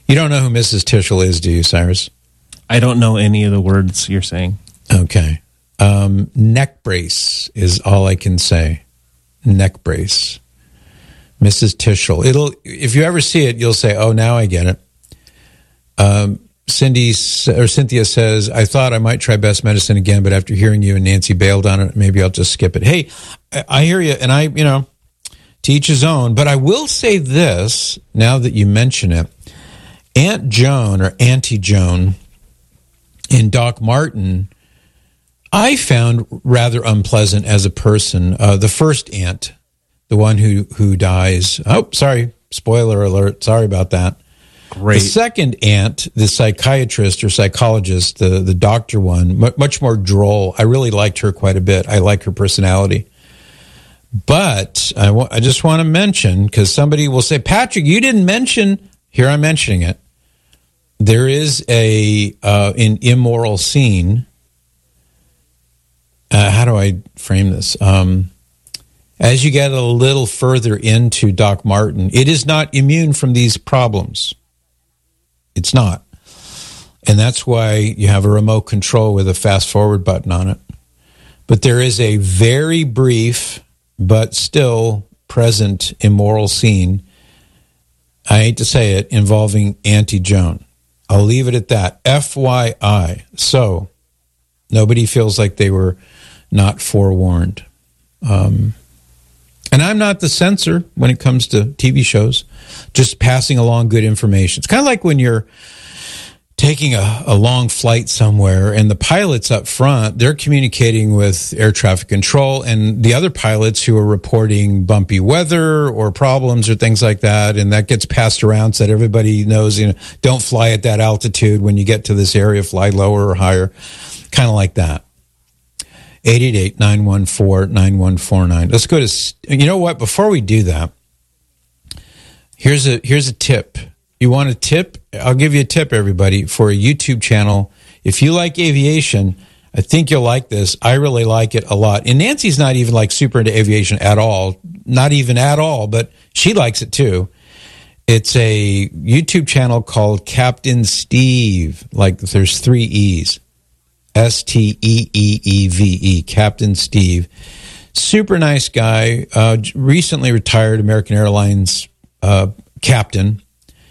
You don't know who Mrs. Tischel is, do you, Cyrus? I don't know any of the words you're saying. Okay. Neck brace is all I can say. Neck brace. Mrs. Tischel. If you ever see it, you'll say, oh, now I get it. Cynthia says, I thought I might try Best Medicine again, but after hearing you and Nancy bailed on it, maybe I'll just skip it. Hey, I hear you, and to each his own, but I will say this, now that you mention it, Aunt Joan or Auntie Joan in Doc Martin, I found rather unpleasant as a person. The first aunt, the one who dies. Oh, sorry, spoiler alert. Sorry about that. Great. The second aunt, the psychiatrist or psychologist, the doctor one, much more droll. I really liked her quite a bit. I like her personality. But I just want to mention, because somebody will say, Patrick, you didn't mention, here I'm mentioning it. There is an immoral scene. How do I frame this? As you get a little further into Doc Martin, it is not immune from these problems. It's not. And that's why you have a remote control with a fast forward button on it. But there is a very brief but still present immoral scene, I hate to say it, involving Auntie Joan. I'll leave it at that. FYI. So nobody feels like they were not forewarned. And I'm not the censor when it comes to TV shows, just passing along good information. It's kind of like when you're taking a long flight somewhere and the pilots up front, they're communicating with air traffic control and the other pilots who are reporting bumpy weather or problems or things like that. And that gets passed around so that everybody knows, don't fly at that altitude. When you get to this area, fly lower or higher, kind of like that. 888-914-9149. Let's go to, you know what, before we do that, here's a tip. You want a tip? I'll give you a tip, everybody, for a YouTube channel. If you like aviation, I think you'll like this. I really like it a lot. And Nancy's not even like super into aviation at all. Not even at all, but she likes it too. It's a YouTube channel called Captain Steve. Like there's 3 E's. Steeeve, Captain Steve. Super nice guy. Recently retired American Airlines captain.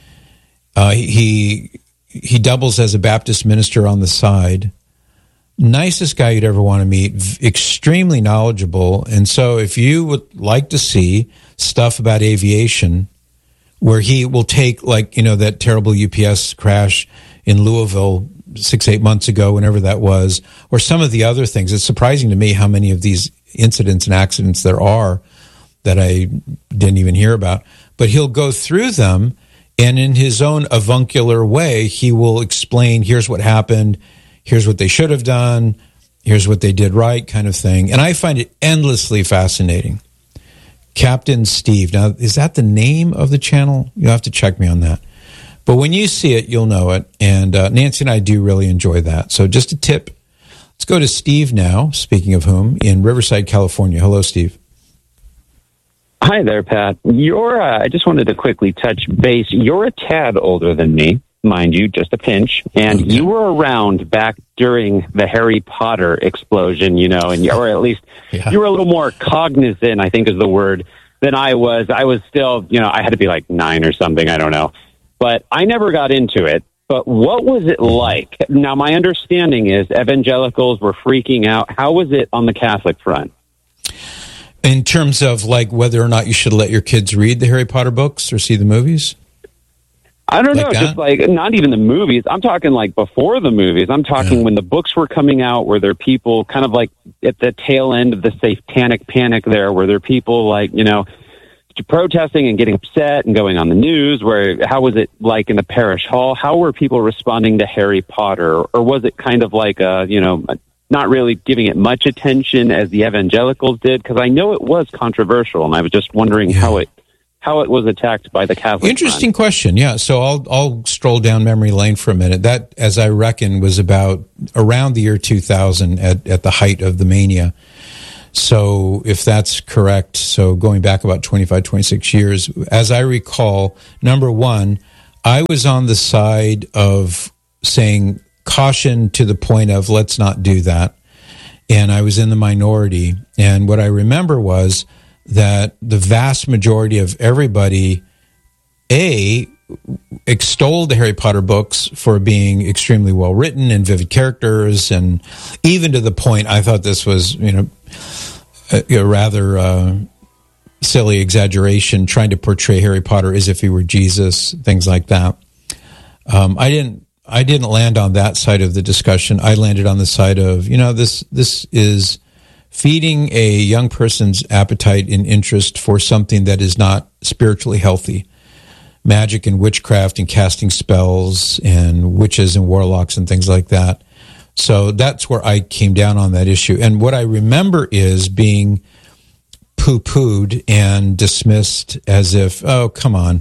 He doubles as a Baptist minister on the side. Nicest guy you'd ever want to meet. Extremely knowledgeable. And so if you would like to see stuff about aviation, where he will take that terrible UPS crash in Louisville 6-8 months ago, whenever that was, or some of the other things. It's surprising to me how many of these incidents and accidents there are that I didn't even hear about. But he'll go through them, and in his own avuncular way, he will explain, here's what happened, here's what they should have done, here's what they did right, kind of thing. And I find it endlessly fascinating. Captain Steve. Now, is that the name of the channel? You'll have to check me on that. But when you see it, you'll know it. And Nancy and I do really enjoy that. So just a tip. Let's go to Steve now, speaking of whom, in Riverside, California. Hello, Steve. Hi there, Pat. I just wanted to quickly touch base. You're a tad older than me, mind you, just a pinch. And you were around back during the Harry Potter explosion, or at least you were a little more cognizant, I think is the word, than I was. I was still, I had to be like 9 or something, I don't know. But I never got into it. But what was it like? Now, my understanding is evangelicals were freaking out. How was it on the Catholic front? In terms of whether or not you should let your kids read the Harry Potter books or see the movies? I don't know, just not even the movies. I'm talking before the movies. I'm talking when the books were coming out, were there people kind of at the tail end of the satanic panic there? Were there people protesting and getting upset and going on the news? How was it like in the parish hall? How were people responding to Harry Potter? Or was it kind of not really giving it much attention as the evangelicals did? Because I know it was controversial, and I was just wondering how it was attacked by the Catholic. Interesting question. Yeah. So I'll stroll down memory lane for a minute. That, as I reckon, was about around the year 2000 at the height of the mania. So if that's correct, so going back about 25, 26 years, as I recall, number one, I was on the side of saying caution to the point of let's not do that. And I was in the minority. And what I remember was that the vast majority of everybody, extolled the Harry Potter books for being extremely well written and vivid characters, and even to the point I thought this was, a rather silly exaggeration, trying to portray Harry Potter as if he were Jesus, things like that. I didn't land on that side of the discussion. I landed on the side of, this is feeding a young person's appetite and interest for something that is not spiritually healthy. Magic and witchcraft and casting spells and witches and warlocks and things like that. So that's where I came down on that issue. And what I remember is being poo-pooed and dismissed as if, oh, come on,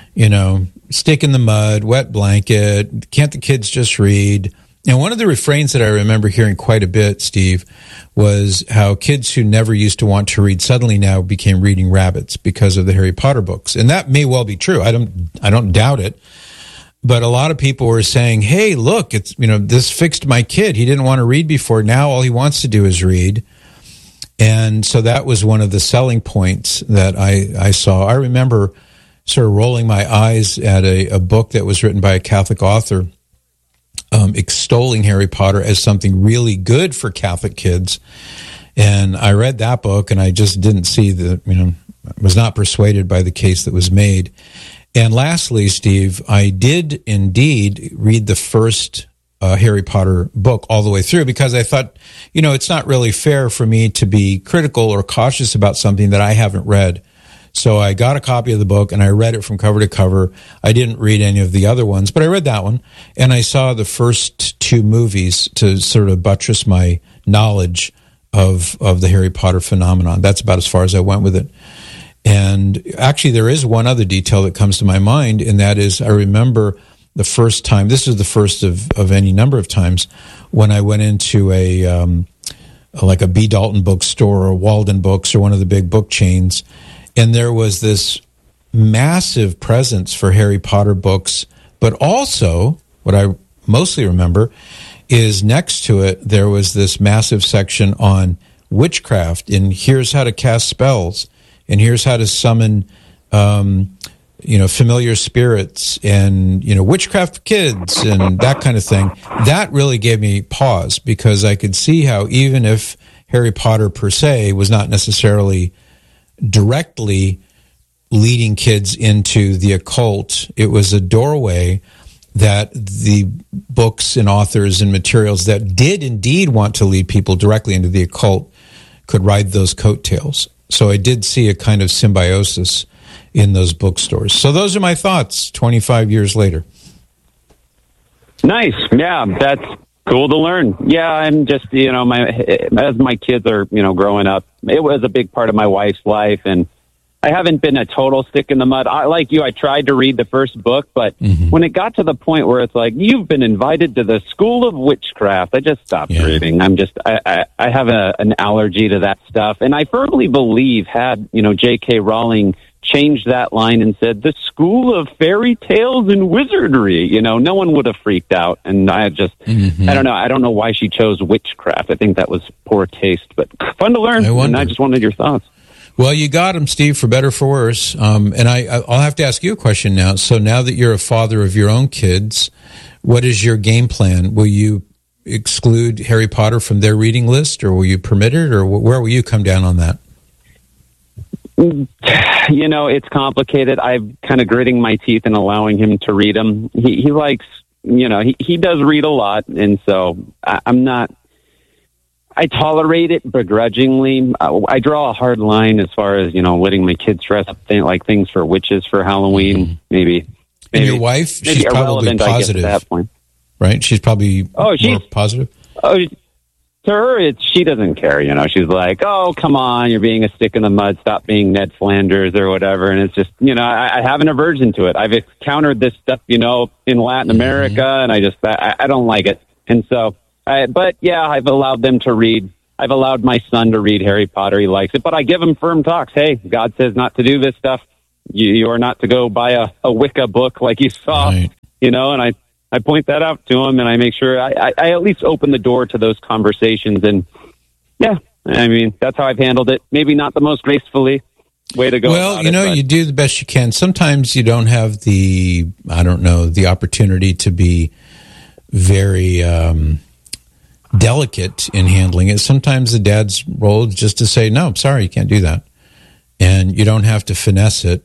stick in the mud, wet blanket, can't the kids just read? And one of the refrains that I remember hearing quite a bit, Steve, was how kids who never used to want to read suddenly now became reading rabbits because of the Harry Potter books. And that may well be true. I don't doubt it. But a lot of people were saying, hey, look, it's, this fixed my kid. He didn't want to read before. Now all he wants to do is read. And so that was one of the selling points that I saw. I remember sort of rolling my eyes at a book that was written by a Catholic author, extolling Harry Potter as something really good for Catholic kids. And I read that book, and I just didn't see was not persuaded by the case that was made. And lastly, Steve, I did indeed read the first Harry Potter book all the way through, because I thought, it's not really fair for me to be critical or cautious about something that I haven't read. So I got a copy of the book and I read it from cover to cover. I didn't read any of the other ones, but I read that one. And I saw the first two movies to sort of buttress my knowledge of the Harry Potter phenomenon. That's about as far as I went with it. And actually, there is one other detail that comes to my mind, and that is I remember the first time, this is the first of any number of times, when I went into like a B. Dalton bookstore or Walden Books or one of the big book chains, and there was this massive presence for Harry Potter books, but also, what I mostly remember, is next to it, there was this massive section on witchcraft, and here's how to cast spells, and here's how to summon, familiar spirits, and, witchcraft for kids, and that kind of thing. That really gave me pause, because I could see how even if Harry Potter per se was not necessarily directly leading kids into the occult, it was a doorway that the books and authors and materials that did indeed want to lead people directly into the occult could ride those coattails. So I did see a kind of symbiosis in those bookstores. So those are my thoughts 25 years later. Nice. Yeah, that's cool to learn. Yeah, I'm just, as my kids are, growing up, it was a big part of my wife's life, and I haven't been a total stick in the mud. Like you, I tried to read the first book, but when it got to the point where it's like, you've been invited to the school of witchcraft, I just stopped reading. I have an allergy to that stuff. And I firmly believe had, J.K. Rowling changed that line and said, the school of fairy tales and wizardry, no one would have freaked out. And I just, I don't know. I don't know why she chose witchcraft. I think that was poor taste, but fun to learn. And I just wanted your thoughts. Well, you got him, Steve, for better or for worse. And I'll have to ask you a question now. So now that you're a father of your own kids, what is your game plan? Will you exclude Harry Potter from their reading list, or will you permit it, or where will you come down on that? It's complicated. I'm kind of gritting my teeth and allowing him to read them. He likes, he does read a lot. And so I'm not, I tolerate it begrudgingly. I draw a hard line as far as, letting my kids dress up like things for witches for Halloween, maybe. And your wife, she's probably positive, at that point. Right? She's probably more positive? To her, she doesn't care, She's like, oh, come on, you're being a stick in the mud. Stop being Ned Flanders or whatever. And it's just, I have an aversion to it. I've encountered this stuff, in Latin America, and I don't like it. And so, I've allowed them to read. I've allowed my son to read Harry Potter. He likes it. But I give him firm talks. Hey, God says not to do this stuff. you are not to go buy a Wicca book like you saw, Right. and I point that out to him, and I make sure I at least open the door to those conversations. And yeah, I mean, that's how I've handled it. Maybe not the most gracefully way to go. Well, you do the best you can. Sometimes you don't have the opportunity to be very delicate in handling it. Sometimes the dad's role is just to say, no, I'm sorry, you can't do that. And you don't have to finesse it.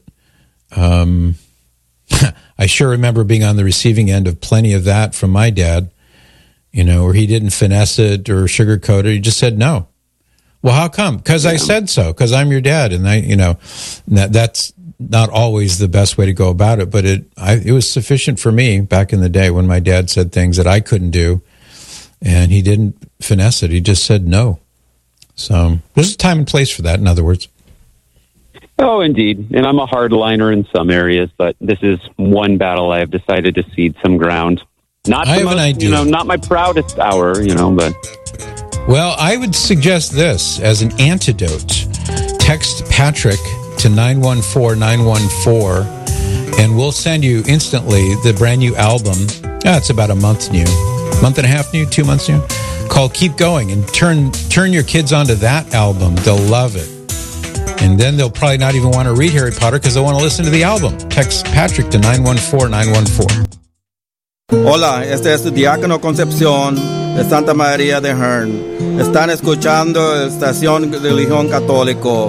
I sure remember being on the receiving end of plenty of that from my dad, where he didn't finesse it or sugarcoat it. He just said no. Well, how come? Because I said so, because I'm your dad. And that's not always the best way to go about it, but it was sufficient for me back in the day when my dad said things that I couldn't do, and he didn't finesse it. He just said no. So there's a time and place for that, in other words. Oh, indeed. And I'm a hardliner in some areas, but this is one battle I have decided to cede some ground. Not I have an idea. Not my proudest hour, but... Well, I would suggest this as an antidote. Text Patrick to 914-914, and we'll send you instantly the brand new album. It's about a month new. Month and a half new, 2 months new. Called Keep Going, and turn your kids onto that album. They'll love it. And then they'll probably not even want to read Harry Potter because they want to listen to the album. Text Patrick to 914-914. Hola, este es Diácono Concepción de Santa María de Hearn. Están escuchando la estación de Religión Católico,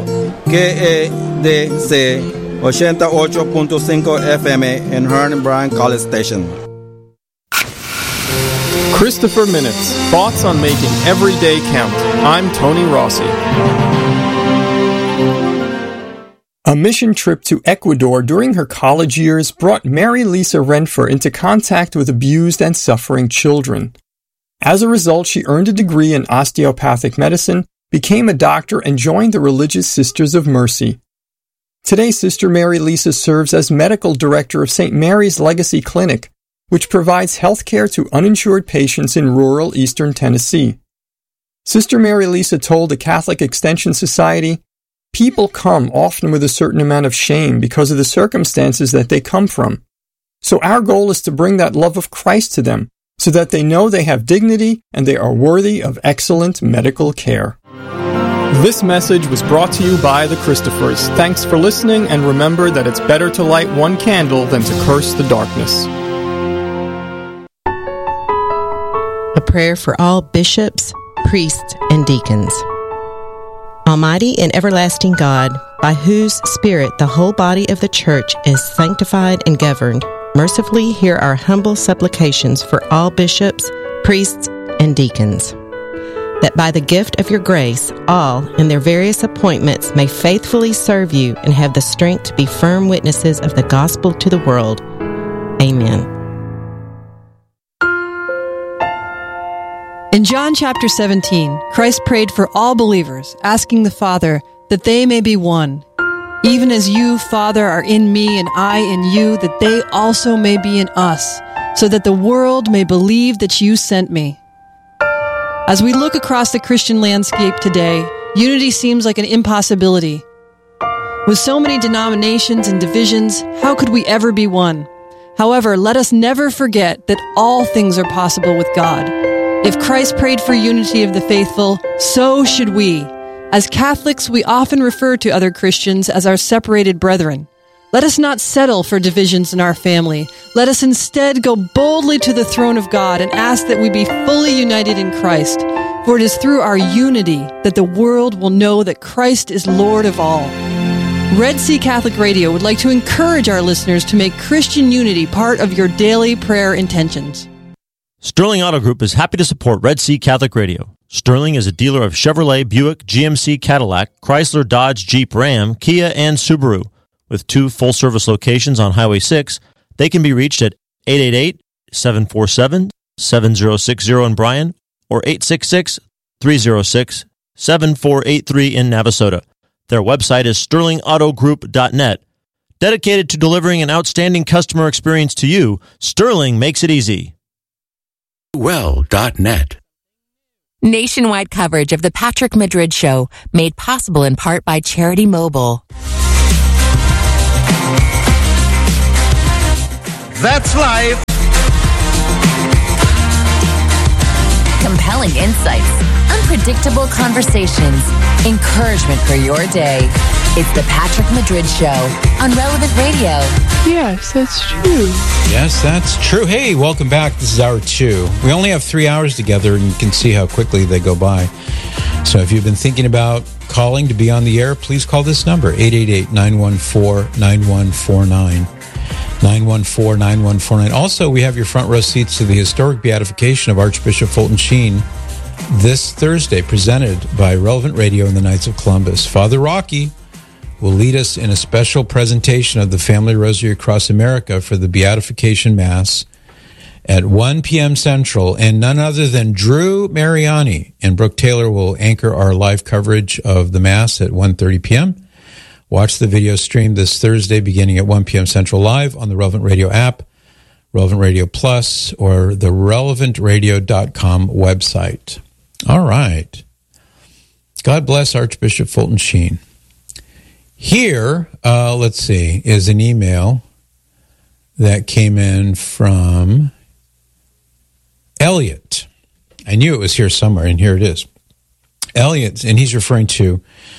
KEDC 88.5 FM in Hearn Bryan College Station. Christopher Minutes, thoughts on making every day count. I'm Tony Rossi. A mission trip to Ecuador during her college years brought Mary Lisa Renfer into contact with abused and suffering children. As a result, she earned a degree in osteopathic medicine, became a doctor, and joined the Religious Sisters of Mercy. Today, Sister Mary Lisa serves as medical director of St. Mary's Legacy Clinic, which provides health care to uninsured patients in rural eastern Tennessee. Sister Mary Lisa told the Catholic Extension Society, "People come often with a certain amount of shame because of the circumstances that they come from. So our goal is to bring that love of Christ to them so that they know they have dignity and they are worthy of excellent medical care." This message was brought to you by the Christophers. Thanks for listening, and remember that it's better to light one candle than to curse the darkness. A prayer for all bishops, priests, and deacons. Almighty and everlasting God, by whose Spirit the whole body of the Church is sanctified and governed, mercifully hear our humble supplications for all bishops, priests, and deacons, that by the gift of your grace, all in their various appointments may faithfully serve you and have the strength to be firm witnesses of the gospel to the world. Amen. In John chapter 17, Christ prayed for all believers, asking the Father that they may be one. Even as you, Father, are in me and I in you, that they also may be in us, so that the world may believe that you sent me. As we look across the Christian landscape today, unity seems like an impossibility. With so many denominations and divisions, how could we ever be one? However, let us never forget that all things are possible with God. If Christ prayed for unity of the faithful, so should we. As Catholics, we often refer to other Christians as our separated brethren. Let us not settle for divisions in our family. Let us instead go boldly to the throne of God and ask that we be fully united in Christ. For it is through our unity that the world will know that Christ is Lord of all. Red Sea Catholic Radio would like to encourage our listeners to make Christian unity part of your daily prayer intentions. Sterling Auto Group is happy to support Red Sea Catholic Radio. Sterling is a dealer of Chevrolet, Buick, GMC, Cadillac, Chrysler, Dodge, Jeep, Ram, Kia, and Subaru. With 2 full-service locations on Highway 6, they can be reached at 888-747-7060 in Bryan or 866-306-7483 in Navasota. Their website is sterlingautogroup.net. Dedicated to delivering an outstanding customer experience to you, Sterling makes it easy. Well.net. Nationwide coverage of the Patrick Madrid Show, made possible in part by Charity Mobile. That's life. Compelling insights, unpredictable conversations, encouragement for your day. It's the Patrick Madrid Show on Relevant Radio. Yes, that's true. Yes, that's true. Hey, welcome back. This is hour 2. We only have 3 hours together, and you can see how quickly they go by. So if you've been thinking about calling to be on the air, please call this number, 888-914-9149. 914-9149. Also, we have your front row seats to the historic beatification of Archbishop Fulton Sheen this Thursday, presented by Relevant Radio and the Knights of Columbus. Father Rocky will lead us in a special presentation of the Family Rosary Across America for the Beatification Mass at 1 p.m. Central, and none other than Drew Mariani and Brooke Taylor will anchor our live coverage of the Mass at 1:30 p.m. Watch the video stream this Thursday beginning at 1 p.m. Central live on the Relevant Radio app, Relevant Radio Plus, or the relevantradio.com website. All right. God bless Archbishop Fulton Sheen. Here, let's see, is an email that came in from Elliot. I knew it was here somewhere, and here it is. Elliot, and he's referring to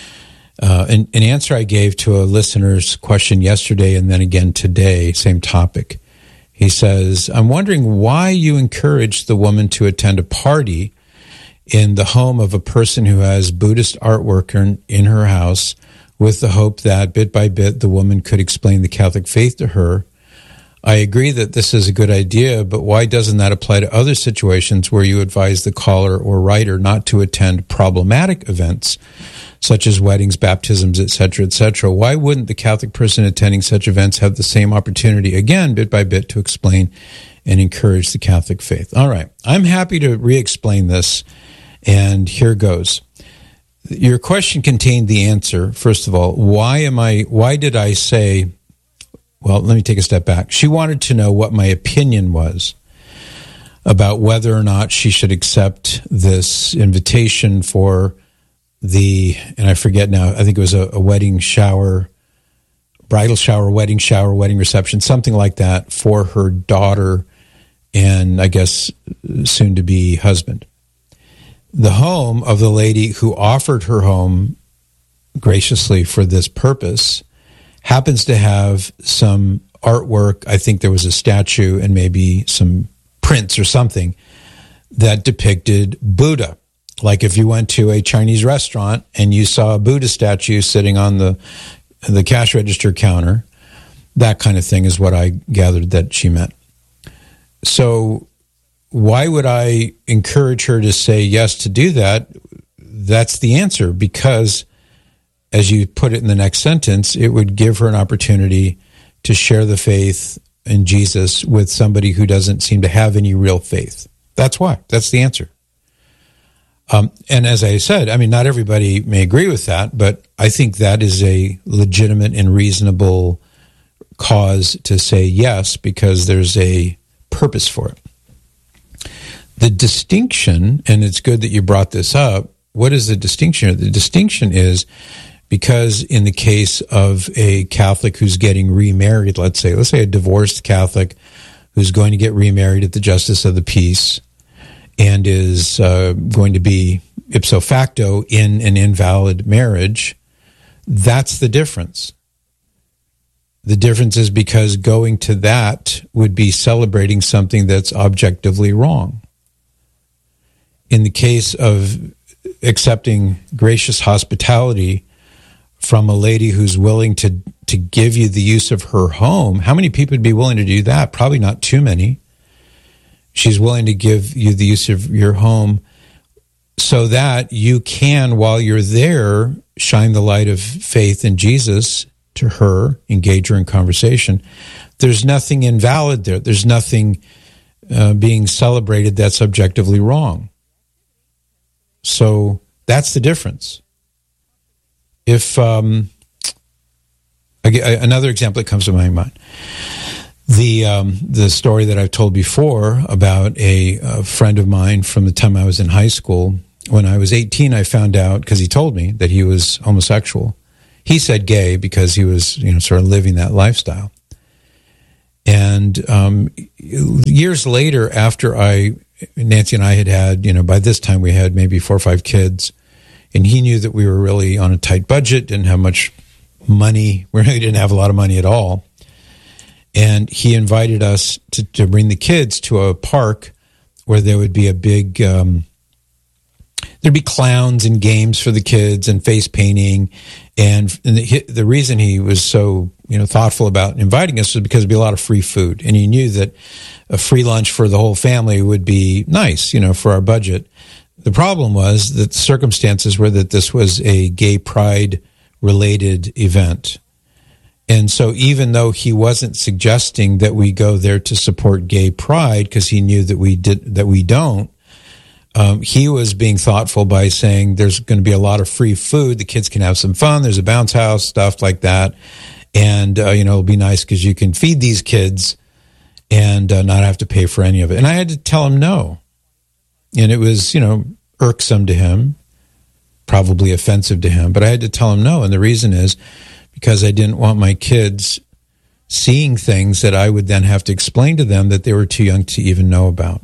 an answer I gave to a listener's question yesterday and then again today, same topic. He says, I'm wondering why you encouraged the woman to attend a party in the home of a person who has Buddhist artwork in her house with the hope that bit by bit the woman could explain the Catholic faith to her. I agree that this is a good idea, but why doesn't that apply to other situations where you advise the caller or writer not to attend problematic events such as weddings, baptisms, etc., etc.? Why wouldn't the Catholic person attending such events have the same opportunity, again, bit by bit, to explain and encourage the Catholic faith? All right. I'm happy to re-explain this, and here goes. Your question contained the answer. First of all, why did I say, well, let me take a step back. She wanted to know what my opinion was about whether or not she should accept this invitation for and I forget now, I think it was a wedding shower, bridal shower, wedding reception, something like that for her daughter and I guess soon-to-be husband. The home of the lady who offered her home graciously for this purpose happens to have some artwork. I think there was a statue and maybe some prints or something that depicted Buddha. Like if you went to a Chinese restaurant and you saw a Buddha statue sitting on the cash register counter, that kind of thing is what I gathered that she meant. So why would I encourage her to say yes to do that? That's the answer, because as you put it in the next sentence, it would give her an opportunity to share the faith in Jesus with somebody who doesn't seem to have any real faith. That's why. That's the answer. And as I said, I mean, not everybody may agree with that, but I think that is a legitimate and reasonable cause to say yes, because there's a purpose for it. The distinction, and it's good that you brought this up, what is the distinction? The distinction is because in the case of a Catholic who's getting remarried, let's say a divorced Catholic who's going to get remarried at the Justice of the Peace and is going to be ipso facto in an invalid marriage, that's the difference. The difference is because going to that would be celebrating something that's objectively wrong. In the case of accepting gracious hospitality from a lady who's willing to give you the use of her home, how many people would be willing to do that? Probably not too many. She's willing to give you the use of your home so that you can, while you're there, shine the light of faith in Jesus to her, engage her in conversation. There's nothing invalid there. There's nothing being celebrated that's objectively wrong. So that's the difference. If another example that comes to my mind, the story that I've told before about a friend of mine from the time I was in high school. When I was 18, I found out, because he told me that he was homosexual. He said gay because he was, sort of living that lifestyle. And years later, after Nancy and I had, by this time we had maybe 4 or 5 kids, and he knew that we were really on a tight budget, didn't have much money. We really didn't have a lot of money at all. And he invited us to bring the kids to a park where there would be a big, there'd be clowns and games for the kids and face painting. And the reason he was so, thoughtful about inviting us was because there'd be a lot of free food. And he knew that a free lunch for the whole family would be nice, for our budget. The problem was that the circumstances were that this was a gay pride related event. And so even though he wasn't suggesting that we go there to support gay pride, because he knew that we don't, he was being thoughtful by saying there's going to be a lot of free food. The kids can have some fun. There's a bounce house, stuff like that. And, it'll be nice because you can feed these kids and not have to pay for any of it. And I had to tell him no. And it was, irksome to him, probably offensive to him, but I had to tell him no. And the reason is because I didn't want my kids seeing things that I would then have to explain to them that they were too young to even know about.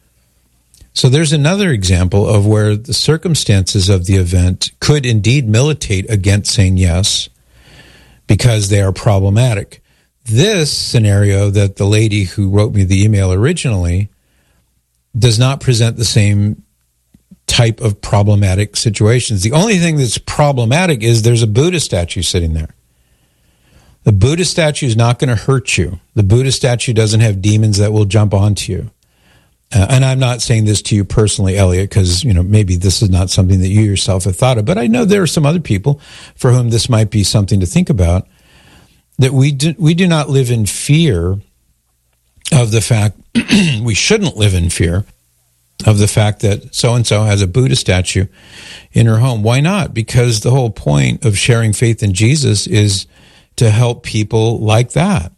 So there's another example of where the circumstances of the event could indeed militate against saying yes because they are problematic. This scenario that the lady who wrote me the email originally does not present the same type of problematic situations. The only thing that's problematic is there's a Buddha statue sitting there. The Buddha statue is not going to hurt you. The Buddha statue doesn't have demons that will jump onto you. And I'm not saying this to you personally, Elliot, because, maybe this is not something that you yourself have thought of, but I know there are some other people for whom this might be something to think about, that we do not live in fear of the fact, we shouldn't live in fear of the fact that so-and-so has a Buddha statue in her home. Why not? Because the whole point of sharing faith in Jesus is to help people like that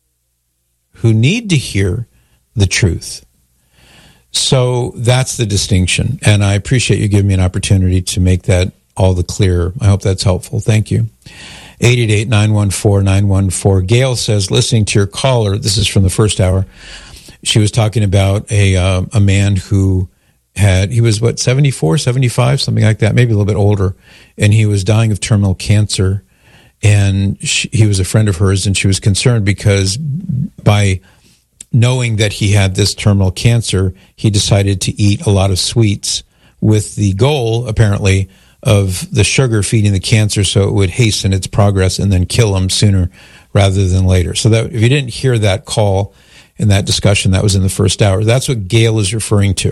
who need to hear the truth. So that's the distinction. And I appreciate you giving me an opportunity to make that all the clearer. I hope that's helpful. Thank you. 888-914-914. Gail says, listening to your caller, this is from the first hour, she was talking about a man who he was 74, 75, something like that, maybe a little bit older, and he was dying of terminal cancer. And he was a friend of hers, and she was concerned because by knowing that he had this terminal cancer, he decided to eat a lot of sweets with the goal, apparently, of the sugar feeding the cancer so it would hasten its progress and then kill him sooner rather than later. So that if you didn't hear that call in that discussion, that was in the first hour. That's what Gail is referring to.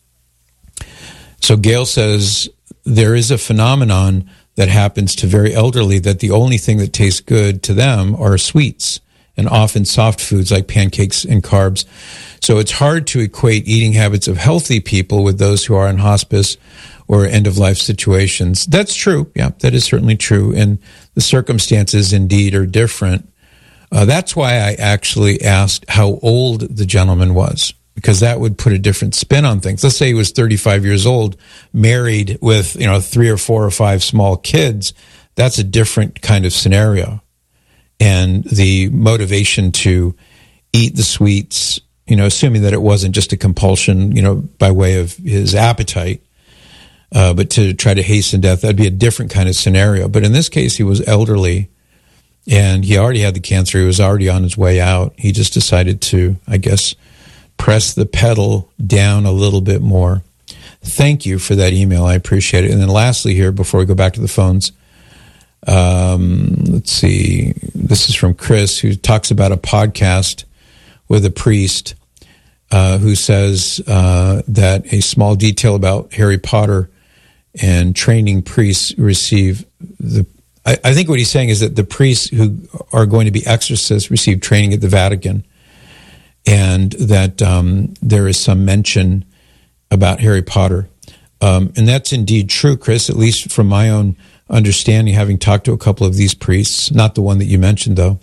So Gail says there is a phenomenon that happens to very elderly that the only thing that tastes good to them are sweets and often soft foods like pancakes and carbs. So it's hard to equate eating habits of healthy people with those who are in hospice or end-of-life situations. That's true. Yeah, that is certainly true. And the circumstances indeed are different. That's why I actually asked how old the gentleman was, because that would put a different spin on things. Let's say he was 35 years old, married with 3 or 4 or 5 small kids. That's a different kind of scenario. And the motivation to eat the sweets, assuming that it wasn't just a compulsion, by way of his appetite, but to try to hasten death, that'd be a different kind of scenario. But in this case, he was elderly, and he already had the cancer. He was already on his way out. He just decided to, I guess, press the pedal down a little bit more. Thank you for that email. I appreciate it. And then lastly here, before we go back to the phones, let's see. This is from Chris, who talks about a podcast with a priest who says that a small detail about Harry Potter and training priests receive I think what he's saying is that the priests who are going to be exorcists receive training at the Vatican, and that there is some mention about Harry Potter. And that's indeed true, Chris, at least from my own understanding, having talked to a couple of these priests, not the one that you mentioned, though.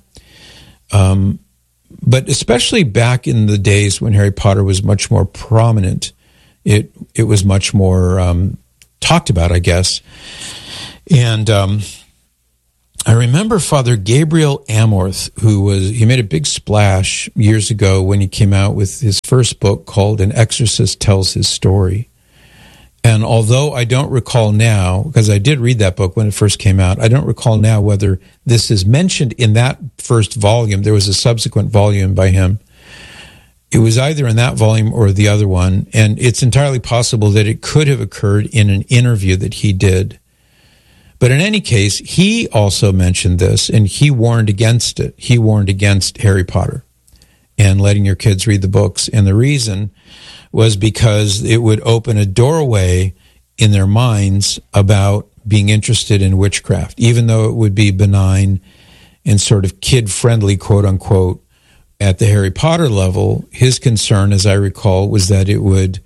But especially back in the days when Harry Potter was much more prominent, it was much more talked about, I guess. And I remember Father Gabriel Amorth, he made a big splash years ago when he came out with his first book called An Exorcist Tells His Story. And although I don't recall now, because I did read that book when it first came out, I don't recall now whether this is mentioned in that first volume. There was a subsequent volume by him. It was either in that volume or the other one, and it's entirely possible that it could have occurred in an interview that he did. But in any case, he also mentioned this, and he warned against it. He warned against Harry Potter and letting your kids read the books. And the reason was because it would open a doorway in their minds about being interested in witchcraft, even though it would be benign and sort of kid-friendly, quote-unquote, at the Harry Potter level. His concern, as I recall, was that it would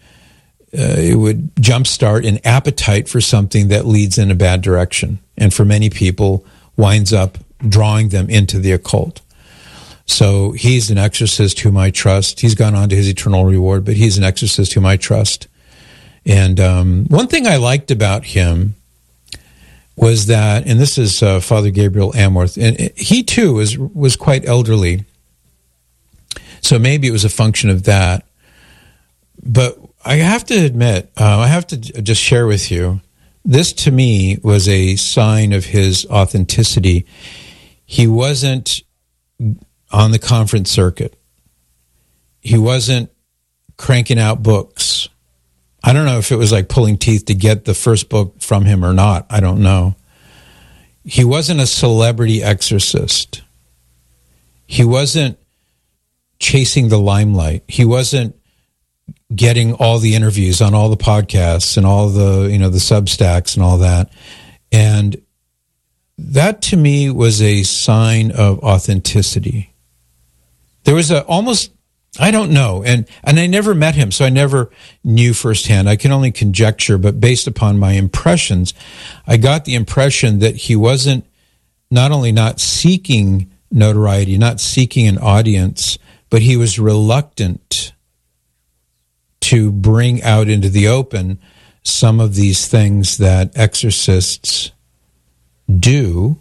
jumpstart an appetite for something that leads in a bad direction, and for many people winds up drawing them into the occult. So he's an exorcist whom I trust. He's gone on to his eternal reward, but he's an exorcist whom I trust. And one thing I liked about him was that, and this is Father Gabriel Amorth, and he too was quite elderly, so maybe it was a function of that. But I have to admit, I have to just share with you, this to me was a sign of his authenticity. He wasn't on the conference circuit. He wasn't cranking out books. I don't know if it was like pulling teeth to get the first book from him or not. I don't know. He wasn't a celebrity exorcist. He wasn't chasing the limelight. He wasn't getting all the interviews on all the podcasts and all the, the Substacks and all that. And that to me was a sign of authenticity. There was I don't know, and I never met him, so I never knew firsthand. I can only conjecture, but based upon my impressions, I got the impression that he wasn't not only not seeking notoriety, not seeking an audience, but he was reluctant to bring out into the open some of these things that exorcists do.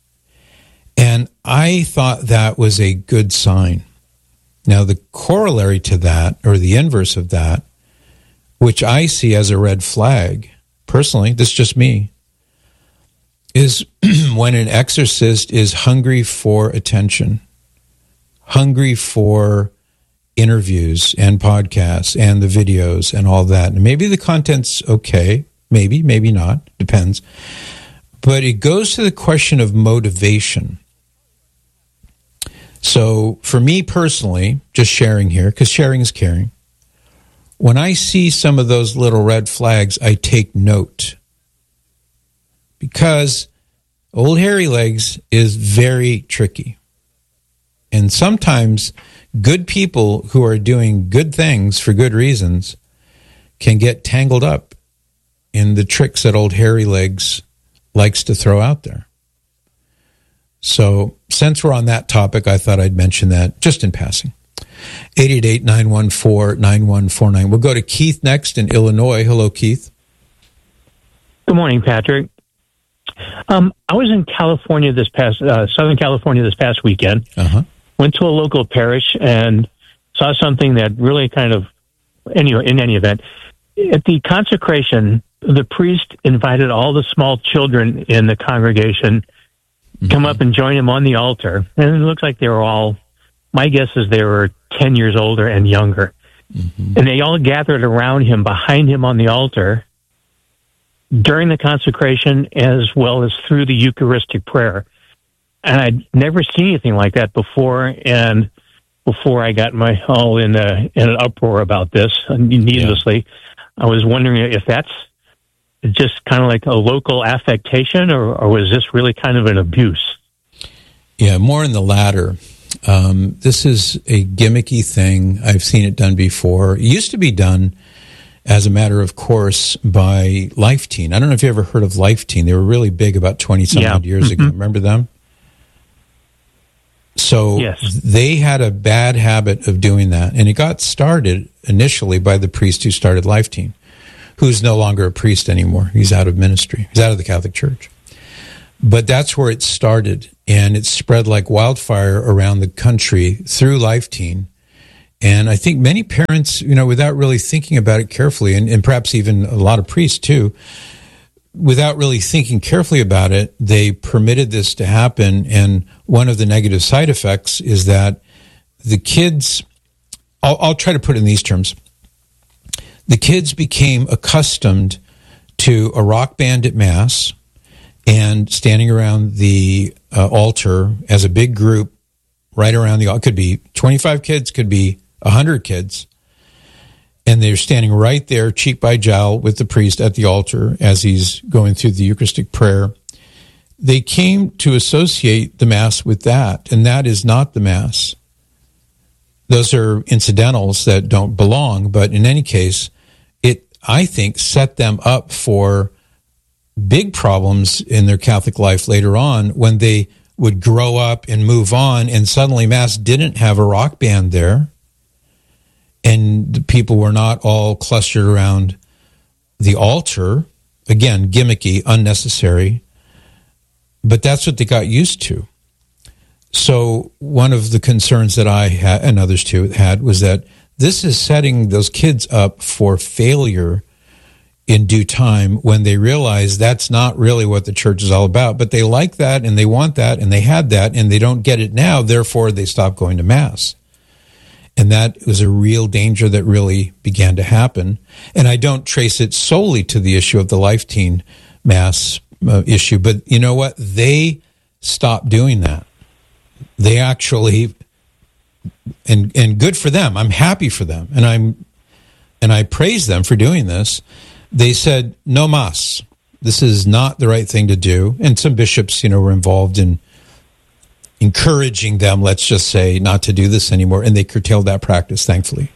And I thought that was a good sign. Now, the corollary to that, or the inverse of that, which I see as a red flag, personally, this is just me, is when an exorcist is hungry for attention, hungry for interviews and podcasts and the videos and all that. And maybe the content's okay, maybe not, depends. But it goes to the question of motivation. So for me personally, just sharing here, because sharing is caring, when I see some of those little red flags, I take note. Because old hairy legs is very tricky. And sometimes good people who are doing good things for good reasons can get tangled up in the tricks that old hairy legs likes to throw out there. So since we're on that topic, I thought I'd mention that just in passing. 888-914-9149. We'll go to Keith next in Illinois. Hello, Keith. Good morning, Patrick. I was in California Southern California this past weekend. Went to a local parish and saw something that really kind of, in any event, at the consecration, the priest invited all the small children in the congregation come up and join him on the altar. And it looks like they were all, my guess is they were 10 years older and younger. And they all gathered around him, behind him on the altar, during the consecration as well as through the Eucharistic prayer. And I'd never seen anything like that before. And before I got my all in an uproar about this, needlessly, I was wondering if that's just kind of like a local affectation, or was this really kind of an abuse? Yeah, more in the latter. This is a gimmicky thing. I've seen it done before. It used to be done as a matter of course by Life Teen. I don't know if you ever heard of Life Teen. They were really big about 20-some years ago. Remember them? So they had a bad habit of doing that. And it got started initially by the priest who started Life Teen, who's no longer a priest anymore. He's out of ministry. He's out of the Catholic Church. But that's where it started, and it spread like wildfire around the country through Lifeteen. And I think many parents, without really thinking about it carefully, and perhaps even a lot of priests too, without really thinking carefully about it, they permitted this to happen. And one of the negative side effects is that the kids, I'll try to put it in these terms, the kids became accustomed to a rock band at Mass and standing around the altar as a big group right around the altar. It could be 25 kids, could be 100 kids. And they're standing right there, cheek by jowl, with the priest at the altar as he's going through the Eucharistic prayer. They came to associate the Mass with that, and that is not the Mass. Those are incidentals that don't belong, but in any case, it, I think, set them up for big problems in their Catholic life later on when they would grow up and move on, and suddenly Mass didn't have a rock band there, and the people were not all clustered around the altar. Again, gimmicky, unnecessary, but that's what they got used to. So one of the concerns that I had, and others too had, was that this is setting those kids up for failure in due time when they realize that's not really what the church is all about. But they like that, and they want that, and they had that, and they don't get it now, therefore they stop going to Mass. And that was a real danger that really began to happen. And I don't trace it solely to the issue of the Lifeteen Mass issue, but you know what? They stopped doing that. They actually, and good for them. I'm happy for them, and I praise them for doing this. They said, no mas. This is not the right thing to do. And some bishops, were involved in encouraging them, let's just say, not to do this anymore. And they curtailed that practice, thankfully.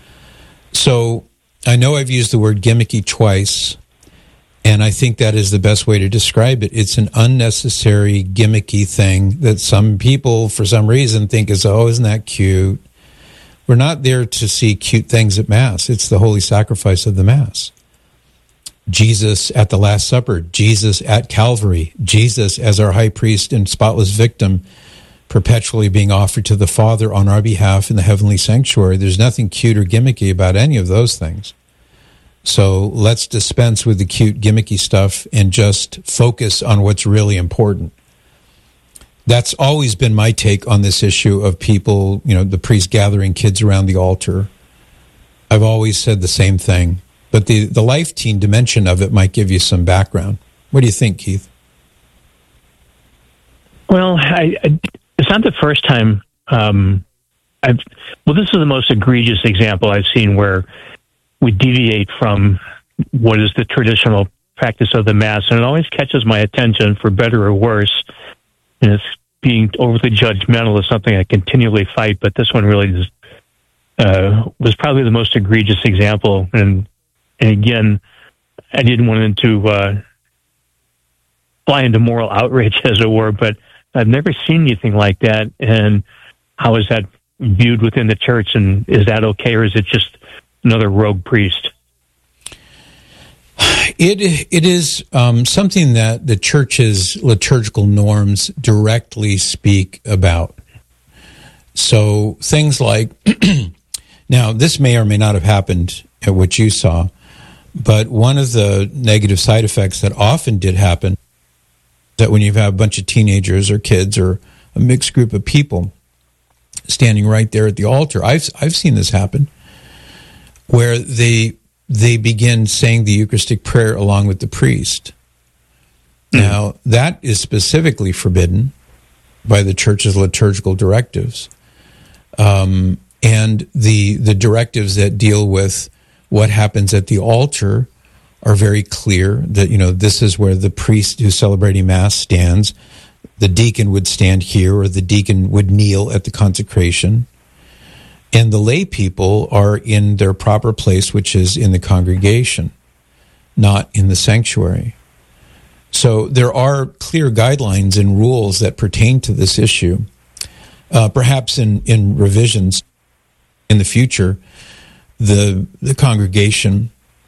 So I know I've used the word gimmicky twice, and I think that is the best way to describe it. It's an unnecessary, gimmicky thing that some people, for some reason, think is, oh, isn't that cute? We're not there to see cute things at Mass. It's the holy sacrifice of the Mass. Jesus at the Last Supper, Jesus at Calvary, Jesus as our high priest and spotless victim, perpetually being offered to the Father on our behalf in the heavenly sanctuary. There's nothing cute or gimmicky about any of those things. So let's dispense with the cute, gimmicky stuff and just focus on what's really important. That's always been my take on this issue of people, the priest gathering kids around the altar. I've always said the same thing. But the Lifeteen dimension of it might give you some background. What do you think, Keith? Well, it's not the first time. This is the most egregious example I've seen where we deviate from what is the traditional practice of the Mass, and it always catches my attention, for better or worse. And it's being overly judgmental is something I continually fight, but this one really was probably the most egregious example. And again, I didn't want to fly into moral outrage, as it were, but I've never seen anything like that. And how is that viewed within the church? And is that okay, or is it just another rogue priest? It is something that the church's liturgical norms directly speak about. So things like, now this may or may not have happened at what you saw, but one of the negative side effects that often did happen is that when you have a bunch of teenagers or kids or a mixed group of people standing right there at the altar, I've seen this happen, where they begin saying the Eucharistic prayer along with the priest. Now, that is specifically forbidden by the church's liturgical directives. And the directives that deal with what happens at the altar are very clear that, this is where the priest who's celebrating Mass stands. The deacon would stand here, or the deacon would kneel at the consecration. And the lay people are in their proper place, which is in the congregation, not in the sanctuary. So there are clear guidelines and rules that pertain to this issue. Perhaps in revisions in the future, the congregation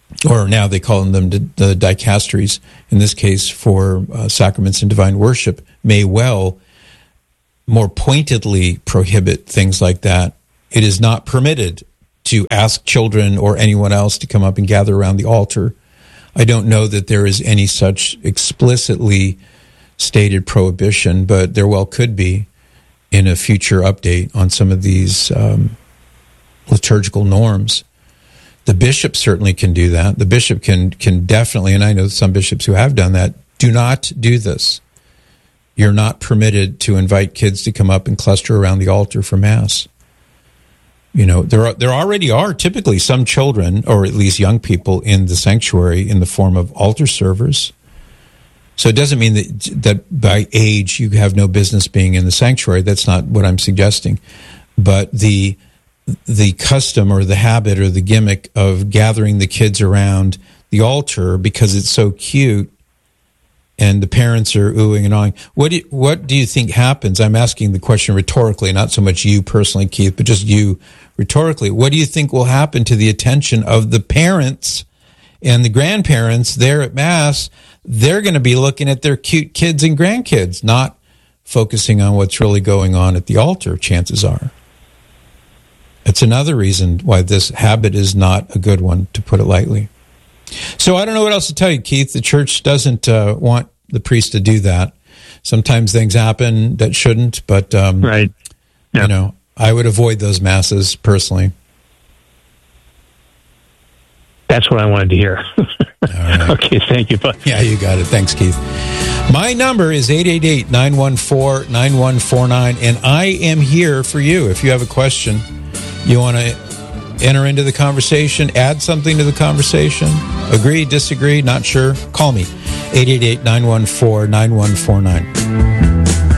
or now they call them the dicasteries, in this case for sacraments and divine worship, may well more pointedly prohibit things like that. It is not permitted to ask children or anyone else to come up and gather around the altar. I don't know that there is any such explicitly stated prohibition, but there well could be in a future update on some of these liturgical norms. The bishop certainly can do that. The bishop can definitely, and I know some bishops who have done that, do not do this. You're not permitted to invite kids to come up and cluster around the altar for Mass. You know, there already are typically some children, or at least young people, in the sanctuary in the form of altar servers. So it doesn't mean that by age you have no business being in the sanctuary. That's not what I'm suggesting. But the custom or the habit or the gimmick of gathering the kids around the altar because it's so cute and the parents are oohing and awing. What do you think happens? I'm asking the question rhetorically, not so much you personally, Keith, but just you rhetorically. What do you think will happen to the attention of the parents and the grandparents there at Mass? They're going to be looking at their cute kids and grandkids, not focusing on what's really going on at the altar, chances are. It's another reason why this habit is not a good one, to put it lightly. So I don't know what else to tell you, Keith. The church doesn't want the priest to do that. Sometimes things happen that shouldn't, but right. Yeah. You know, I would avoid those masses personally. That's what I wanted to hear. All right. Okay, thank you, bud. Yeah, you got it. Thanks, Keith. My number is 888-914-9149, and I am here for you. If you have a question, you want to enter into the conversation, add something to the conversation, agree, disagree, not sure, call me. 888-914-9149.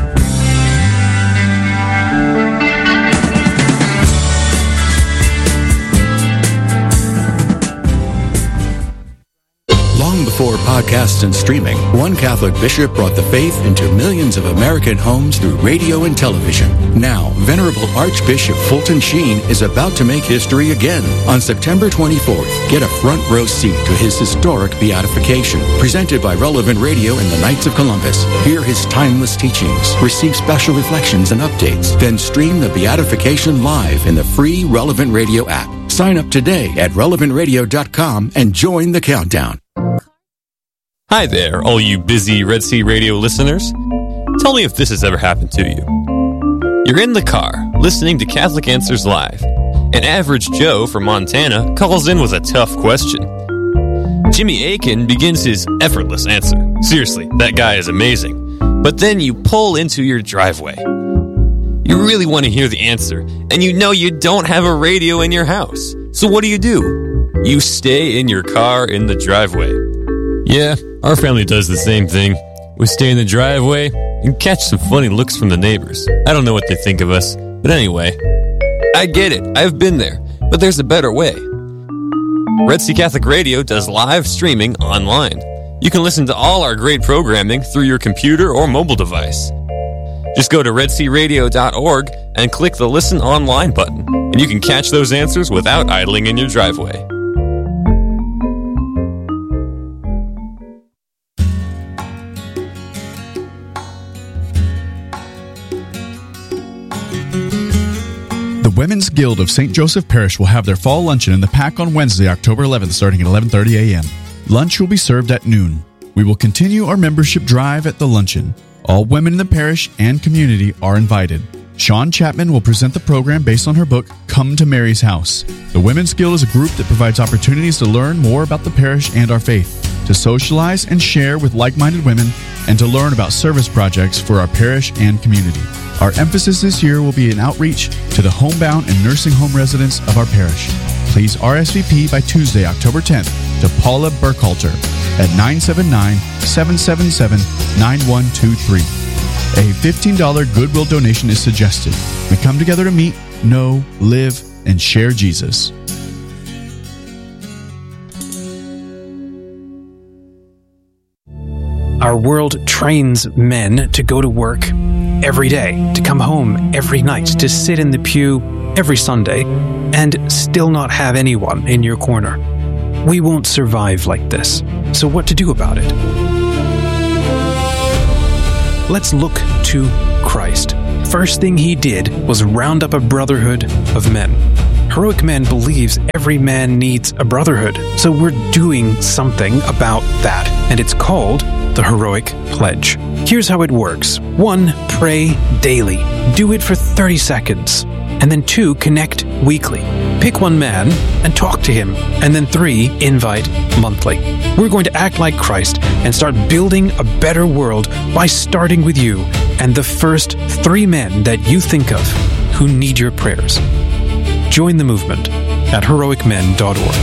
Before podcasts and streaming, one Catholic bishop brought the faith into millions of American homes through radio and television. Now, Venerable Archbishop Fulton Sheen is about to make history again. On September 24th, get a front row seat to his historic beatification, presented by Relevant Radio and the Knights of Columbus. Hear his timeless teachings, receive special reflections and updates, then stream the beatification live in the free Relevant Radio app. Sign up today at relevantradio.com and join the countdown. Hi there, all you busy Red Sea Radio listeners. Tell me if this has ever happened to you. You're in the car, listening to Catholic Answers Live. An average Joe from Montana calls in with a tough question. Jimmy Akin begins his effortless answer. Seriously, that guy is amazing. But then you pull into your driveway. You really want to hear the answer, and you know you don't have a radio in your house. So what do? You stay in your car in the driveway. Yeah, our family does the same thing. We stay in the driveway and catch some funny looks from the neighbors. I don't know what they think of us, but anyway, I get it. I've been there, but there's a better way. Red Sea Catholic Radio does live streaming online. You can listen to all our great programming through your computer or mobile device. Just go to redsearadio.org and click the Listen Online button, and you can catch those answers without idling in your driveway. The Women's Guild of St. Joseph Parish will have their fall luncheon in the Pack on Wednesday, October 11th, starting at 11:30 a.m. Lunch will be served at noon. We will continue our membership drive at the luncheon. All women in the parish and community are invited. Sean Chapman will present the program based on her book, Come to Mary's House. The Women's Guild is a group that provides opportunities to learn more about the parish and our faith, to socialize and share with like-minded women, and to learn about service projects for our parish and community. Our emphasis this year will be an outreach to the homebound and nursing home residents of our parish. Please RSVP by Tuesday, October 10th to Paula Burkhalter at 979-777-9123. A $15 Goodwill donation is suggested. We come together to meet, know, live, and share Jesus. Our world trains men to go to work every day, to come home every night, to sit in the pew every Sunday, and still not have anyone in your corner. we won't survive like this. So what to do about it? Let's look to Christ. First thing he did was round up a brotherhood of men. Heroic Men believes every man needs a brotherhood, so we're doing something about that, and it's called the Heroic Pledge. Here's how it works. 1, pray daily. Do it for 30 seconds. And then 2, connect weekly. Pick one man and talk to him. And then 3, invite monthly. We're going to act like Christ and start building a better world by starting with you and the first 3 men that you think of who need your prayers. Join the movement at heroicmen.org.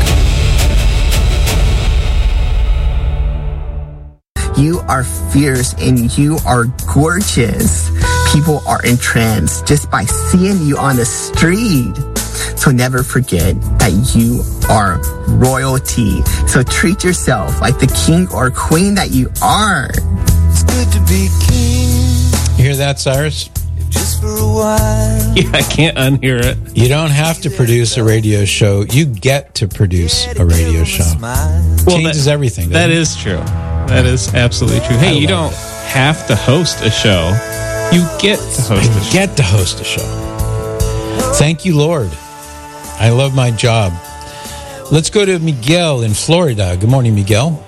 You are fierce and you are gorgeous. People are entranced just by seeing you on the street. So never forget that you are royalty. So treat yourself like the king or queen that you are. It's good to be king. You hear that, Cyrus? Just for a while. Yeah, I can't unhear it. You don't have to produce a radio show. You get to produce a radio show. Changes everything. That is true. That is absolutely true. Hey, you don't have to host a show. You get to host a show. Get to host a show. Thank you, Lord. I love my job. Let's go to Miguel in Florida. Good morning, Miguel.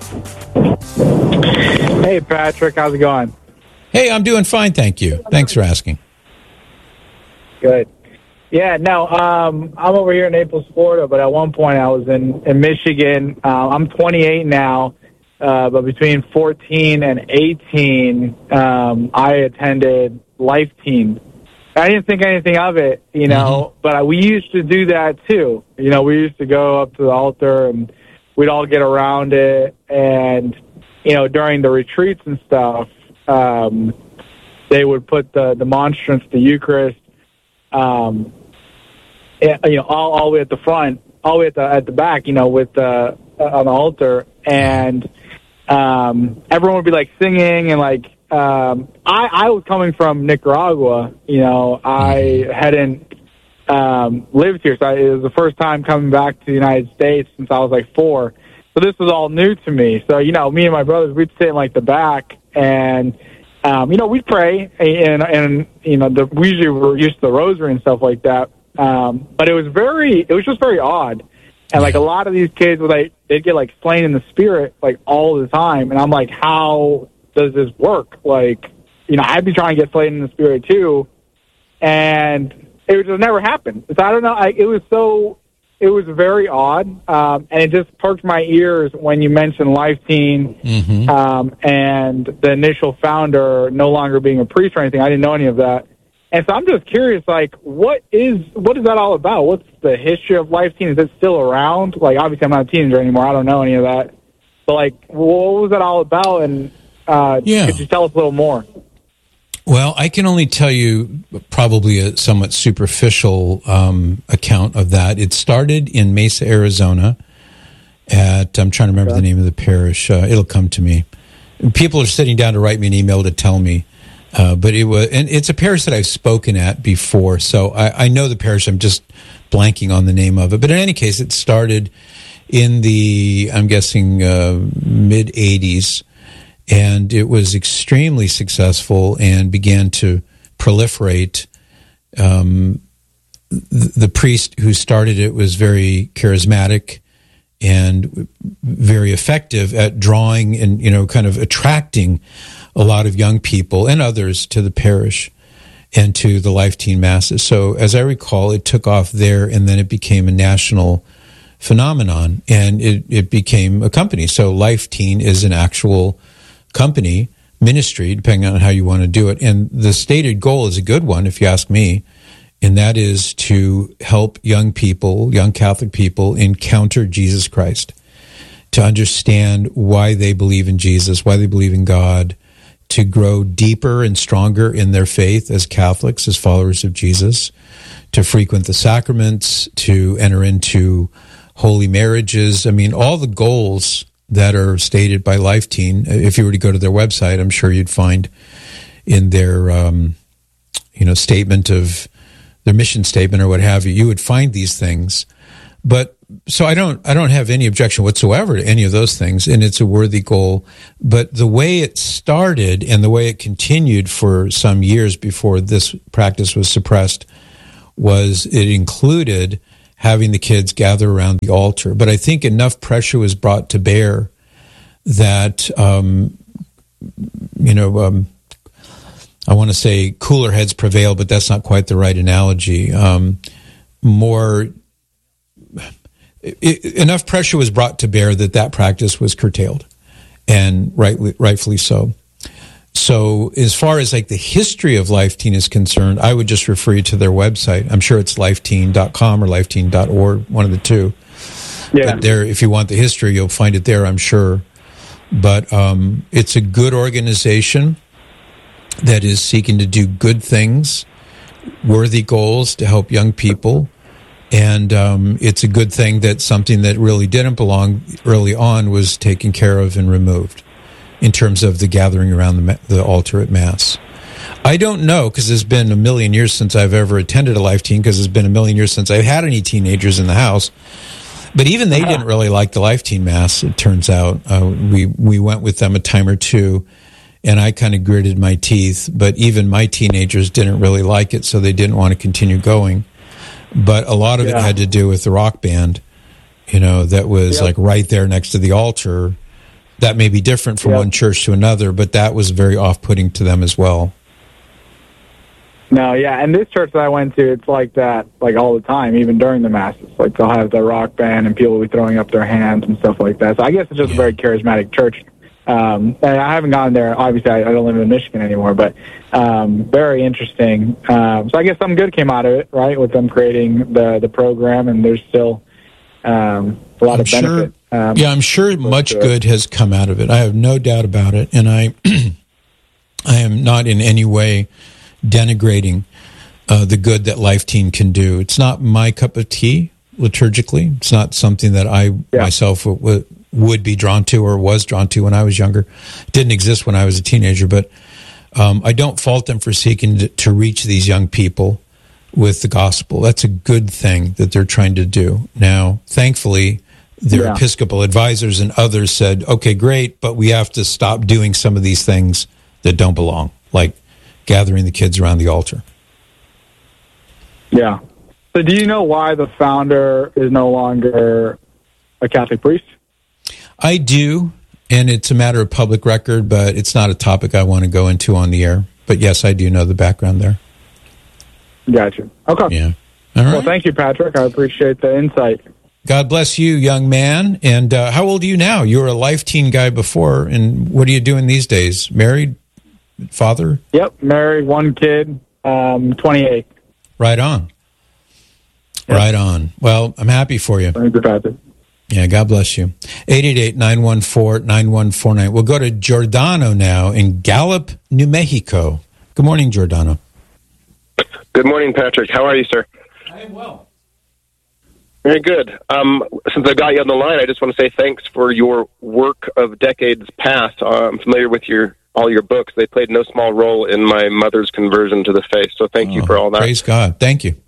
Hey, Patrick. How's it going? Hey, I'm doing fine, thank you. Thanks for asking. Good. Yeah, no, I'm over here in Naples, Florida, but at one point I was in Michigan. I'm 28 now, but between 14 and 18, I attended Life Teen. I didn't think anything of it, you know, but we used to do that too. You know, we used to go up to the altar and we'd all get around it. And, you know, during the retreats and stuff, they would put the monstrance, the Eucharist, you know, all the way at the front, all the way at the back, you know, with on the altar, and everyone would be like singing and like. I was coming from Nicaragua, you know. I hadn't lived here, so it was the first time coming back to the United States since I was like 4. So this was all new to me. So, you know, me and my brothers, we'd sit in like the back and. You know, we'd pray, and you know, we usually were used to the rosary and stuff like that. But it was just very odd. And like a lot of these kids, they'd get like slain in the spirit like all the time. And I'm like, how does this work? Like, you know, I'd be trying to get slain in the spirit too, and it just never happened. So I don't know. It was very odd, and it just perked my ears when you mentioned Life Teen and the initial founder no longer being a priest or anything. I didn't know any of that. And so I'm just curious, like, what is that all about? What's the history of Life Teen? Is it still around? Like, obviously I'm not a teenager anymore. I don't know any of that. But, like, what was that all about? And could you tell us a little more? Well, I can only tell you probably a somewhat superficial account of that. It started in Mesa, Arizona at, I'm trying to remember the name of the parish. It'll come to me. People are sitting down to write me an email to tell me. But it's a parish that I've spoken at before, so I know the parish. I'm just blanking on the name of it. But in any case, it started in the, I'm guessing, mid-'80s. And it was extremely successful and began to proliferate. The priest who started it was very charismatic and very effective at drawing and, you know, kind of attracting a lot of young people and others to the parish and to the Life Teen Masses. So as I recall, it took off there, and then it became a national phenomenon, and it became a company. So Life Teen is an actual company, ministry, depending on how you want to do it. And the stated goal is a good one, if you ask me, and that is to help young people, young Catholic people, encounter Jesus Christ, to understand why they believe in Jesus, why they believe in God, to grow deeper and stronger in their faith as Catholics, as followers of Jesus, to frequent the sacraments, to enter into holy marriages. I mean, all the goals that are stated by Life Teen. If you were to go to their website, I'm sure you'd find in their, statement of their mission statement or what have you, you would find these things. But So I don't have any objection whatsoever to any of those things, and it's a worthy goal. But the way it started and the way it continued for some years before this practice was suppressed was it included having the kids gather around the altar. But I think enough pressure was brought to bear that, I want to say cooler heads prevail, but that's not quite the right analogy. Enough pressure was brought to bear that practice was curtailed, and rightfully so. So as far as like the history of Lifeteen is concerned, I would just refer you to their website. I'm sure it's lifeteen.com or lifeteen.org, one of the two. Yeah. But there, if you want the history, you'll find it there, I'm sure. But it's a good organization that is seeking to do good things, worthy goals to help young people. And it's a good thing that something that really didn't belong early on was taken care of and removed in terms of the gathering around the altar at Mass. I don't know, because it's been a million years since I've ever attended a Lifeteen, because it's been a million years since I've had any teenagers in the house. But even they didn't really like the Lifeteen Mass, it turns out. We went with them a time or two, and I kind of gritted my teeth. But even my teenagers didn't really like it, so they didn't want to continue going. But a lot of it had to do with the rock band, that was like right there next to the altar. That may be different from one church to another, but that was very off-putting to them as well. No, yeah, and this church that I went to, it's like that, like all the time, even during the Masses. Like they'll have the rock band and people will be throwing up their hands and stuff like that. So I guess it's just a very charismatic church. And I haven't gone there. Obviously, I don't live in Michigan anymore, but very interesting. So I guess something good came out of it, right, with them creating the program, and there's still a lot of benefit. I'm sure much good has come out of it. I have no doubt about it, and I am not in any way denigrating the good that Lifeteen can do. It's not my cup of tea liturgically. It's not something that I myself would be drawn to or was drawn to when I was younger. It didn't exist when I was a teenager, but I don't fault them for seeking to reach these young people with the gospel. That's a good thing that they're trying to do. Now, thankfully, their Episcopal advisors and others said, okay, great, but we have to stop doing some of these things that don't belong, like gathering the kids around the altar. Yeah. So do you know why the founder is no longer a Catholic priest? I do, and it's a matter of public record, but it's not a topic I want to go into on the air. But yes, I do know the background there. Gotcha. Okay. Yeah. All right. Well, thank you, Patrick. I appreciate the insight. God bless you, young man. And how old are you now? You were a Lifeteen guy before, and what are you doing these days? Married? Father? Yep, married, one kid, 28. Right on. Yep. Right on. Well, I'm happy for you. Thank you, Patrick. Yeah, God bless you. 888-914-9149. We'll go to Giordano now in Gallup, New Mexico. Good morning, Giordano. Good morning, Patrick. How are you, sir? I am well. Very good. Since I got you on the line, I just want to say thanks for your work of decades past. I'm familiar with all your books. They played no small role in my mother's conversion to the faith, so thank you for all that. Praise God. Thank you.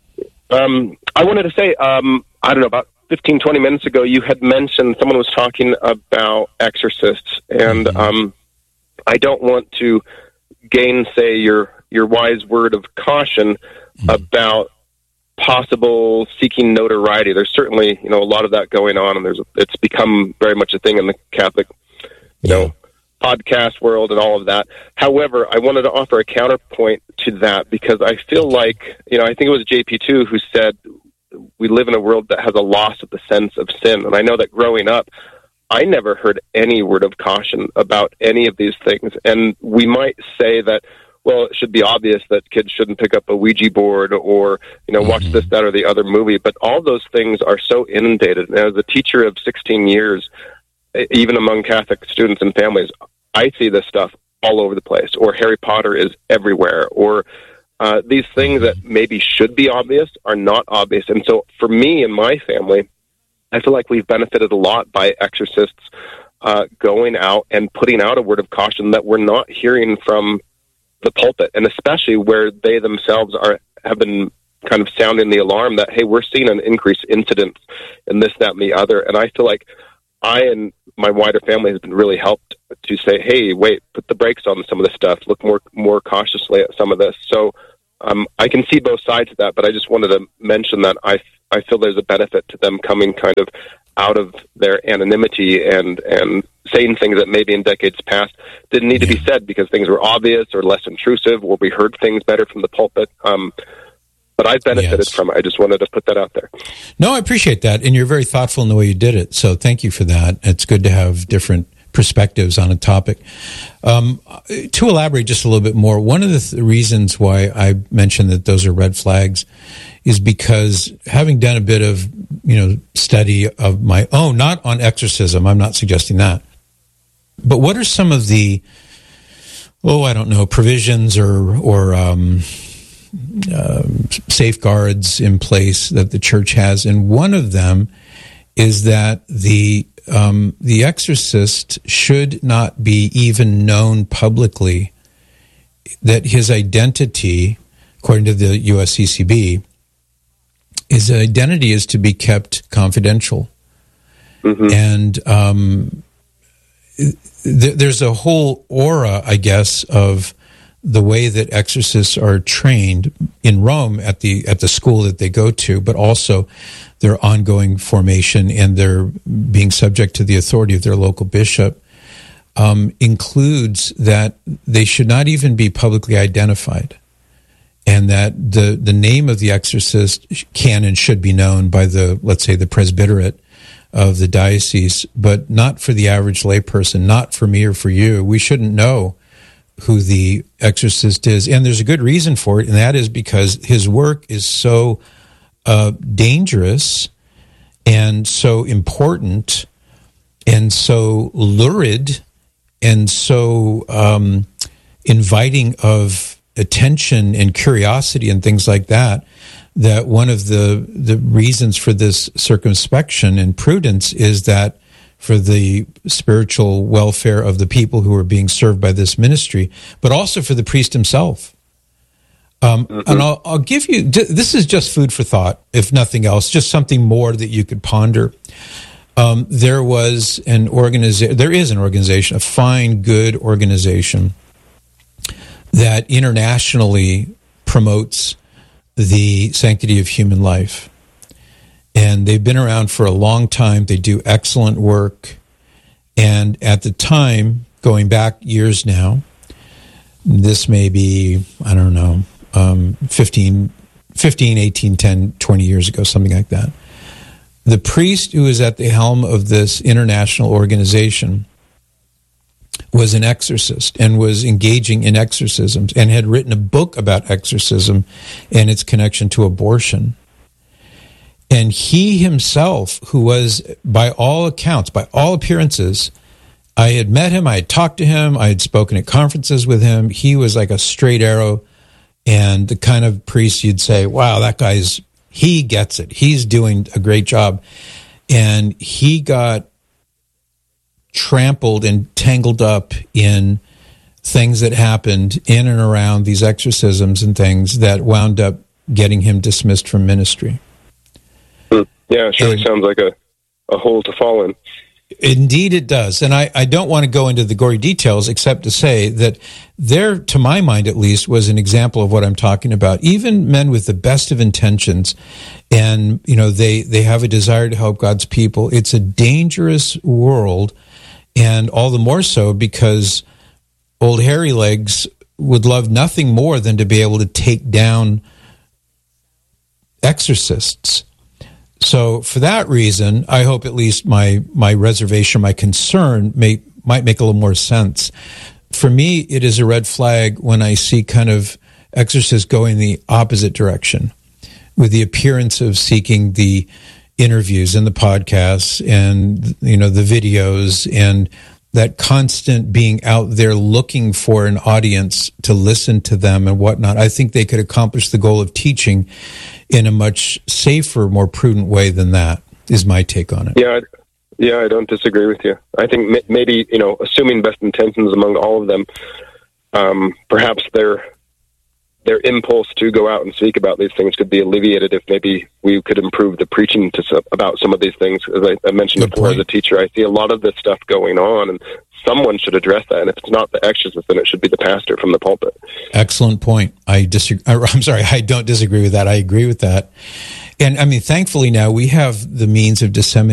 I wanted to say, I don't know, about 15, 20 minutes ago, you had mentioned someone was talking about exorcists, and I don't want to gainsay your wise word of caution about possible seeking notoriety. There's certainly, a lot of that going on, and it's become very much a thing in the Catholic, podcast world and all of that. However, I wanted to offer a counterpoint to that because I feel like, I think it was JP2 who said we live in a world that has a loss of the sense of sin. And I know that growing up, I never heard any word of caution about any of these things. And we might say that, well, it should be obvious that kids shouldn't pick up a Ouija board or, watch this, that, or the other movie. But all those things are so inundated. And as a teacher of 16 years, even among Catholic students and families, I see this stuff all over the place. Or Harry Potter is everywhere. Or these things that maybe should be obvious are not obvious. And so for me and my family, I feel like we've benefited a lot by exorcists going out and putting out a word of caution that we're not hearing from the pulpit, and especially where they themselves have been kind of sounding the alarm that, hey, we're seeing an increased incidence in this, that, and the other. And I feel like I and my wider family has been really helped to say, hey, wait, put the brakes on some of this stuff, look more cautiously at some of this. So I can see both sides of that, but I just wanted to mention that I feel there's a benefit to them coming kind of out of their anonymity and saying things that maybe in decades past didn't need to be said because things were obvious or less intrusive, or we heard things better from the pulpit. But I benefited from it. I just wanted to put that out there. No, I appreciate that. And you're very thoughtful in the way you did it. So thank you for that. It's good to have different perspectives on a topic. To elaborate just a little bit more, one of the reasons why I mentioned that those are red flags is because having done a bit of, study of my own, not on exorcism, I'm not suggesting that, but what are some of the, provisions or safeguards in place that the church has? And one of them is that the exorcist should not be even known publicly, that his identity, according to the USCCB, his identity is to be kept confidential. And there's a whole aura, I guess, of the way that exorcists are trained in Rome at the school that they go to, but also their ongoing formation and their being subject to the authority of their local bishop, includes that they should not even be publicly identified, and that the name of the exorcist can and should be known by let's say the presbyterate of the diocese, but not for the average layperson, not for me or for you. We shouldn't know who the exorcist is. And there's a good reason for it, and that is because his work is so dangerous and so important and so lurid and so inviting of attention and curiosity and things like that, that one of the reasons for this circumspection and prudence is that for the spiritual welfare of the people who are being served by this ministry, but also for the priest himself. And I'll give you, this is just food for thought, if nothing else, just something more that you could ponder. There is an organization, a fine, good organization that internationally promotes the sanctity of human life. And they've been around for a long time. They do excellent work. And at the time, going back years now, this may be, 15, 18, 10, 20 years ago, something like that. The priest who was at the helm of this international organization was an exorcist and was engaging in exorcisms and had written a book about exorcism and its connection to abortion. And he himself, who was, by all accounts, by all appearances, I had met him, I had talked to him, I had spoken at conferences with him. He was like a straight arrow and the kind of priest you'd say, wow, he gets it. He's doing a great job. And he got trampled and tangled up in things that happened in and around these exorcisms and things that wound up getting him dismissed from ministry. Yeah, it surely sounds like a hole to fall in. Indeed it does. And I don't want to go into the gory details except to say that there, to my mind at least, was an example of what I'm talking about. Even men with the best of intentions and, they have a desire to help God's people. It's a dangerous world, and all the more so because old hairy legs would love nothing more than to be able to take down exorcists. So for that reason, I hope at least my reservation, my concern might make a little more sense. For me, it is a red flag when I see kind of exorcists going the opposite direction, with the appearance of seeking the interviews and the podcasts and, the videos and that constant being out there looking for an audience to listen to them and whatnot. I think they could accomplish the goal of teaching in a much safer, more prudent way than that, is my take on it. Yeah, I don't disagree with you. I think maybe, assuming best intentions among all of them, perhaps they're their impulse to go out and speak about these things could be alleviated if maybe we could improve the preaching about some of these things. As I mentioned before, as a teacher, I see a lot of this stuff going on, and someone should address that. And if it's not the exorcist, then it should be the pastor from the pulpit. Excellent point. I don't disagree with that. I agree with that. And I mean, thankfully now we have the means of disseminating